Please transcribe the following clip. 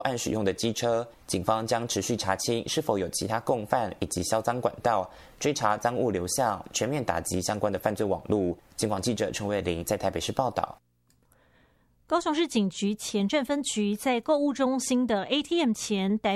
案使用的机车，警方将持续查清是否有其他共犯以及销赃管道，追查赃物流向，全面打击相关的犯罪网路。警广记者陈伟玲在台北市报道。 高雄市警局前镇分局在购物中心的 ATM 前逮